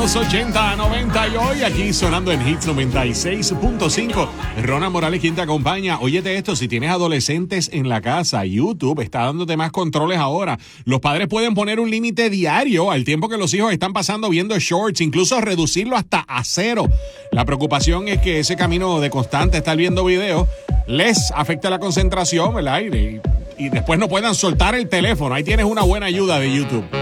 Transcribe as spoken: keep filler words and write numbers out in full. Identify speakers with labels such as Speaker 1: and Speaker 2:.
Speaker 1: los ochenta, noventa y hoy aquí sonando en Hits noventa y seis punto cinco. Ronald Morales, quien te acompaña. Óyete esto, si tienes adolescentes en la casa, YouTube está dándote más controles ahora. Los padres pueden poner un límite diario al tiempo que los hijos están pasando viendo shorts, incluso reducirlo hasta a cero. La preocupación es que ese camino de constante estar viendo videos les afecta la concentración, ¿verdad? Y, y después no puedan soltar el teléfono. Ahí tienes una buena ayuda de YouTube.